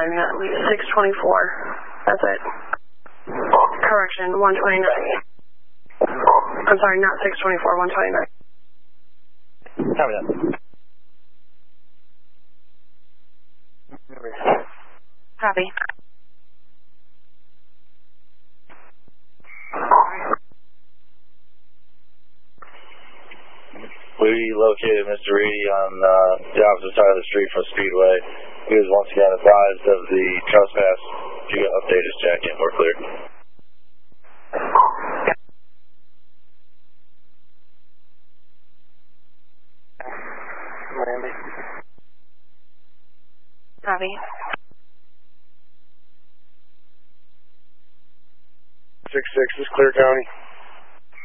yeah, 624. That's it. Correction, 129. I'm sorry, not 624, 129. Copy that. Copy. We located Mr. Reedy on the opposite side of the street from Speedway. He was once again advised of the trespass. If you update his jacket, we're clear. Miami. Copy. 6-6 is Clear County.